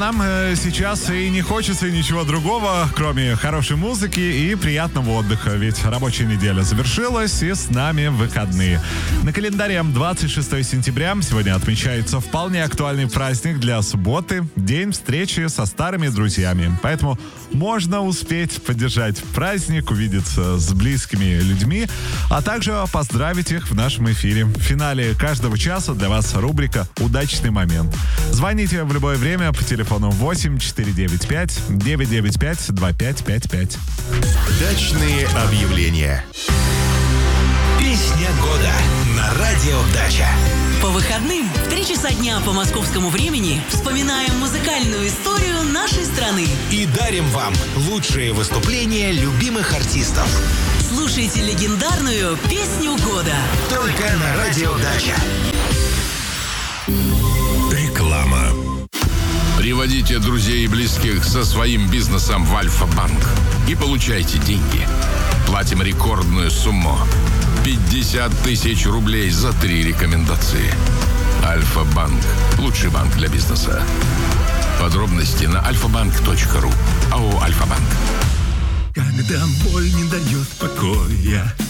нам сейчас и не хочется ничего другого, кроме хорошей музыки и приятного отдыха. Ведь рабочая неделя завершилась, и с нами выходные. На календаре 26 сентября сегодня отмечается вполне актуальный праздник для субботы, день встречи со старыми друзьями. Поэтому можно успеть поддержать праздник, увидеться с близкими людьми, а также поздравить их в нашем эфире. В финале каждого часа для вас рубрика «Удачный момент». Звоните в любое время по телефону 8 495 995 2555. Дачные объявления. Песня года на радио «Дача». По выходным в 3 часа дня по московскому времени вспоминаем музыкальную историю нашей страны. И дарим вам лучшие выступления любимых артистов. Слушайте легендарную «Песню года». Только на радио «Дача». Реклама. Приводите друзей и близких со своим бизнесом в Альфа-банк и получайте деньги. Платим рекордную сумму. 50 тысяч рублей за 3 рекомендации. Альфа-банк. Лучший банк для бизнеса. Подробности на alfabank.ru. АО «Альфа-банк». Когда боль не дает покоя,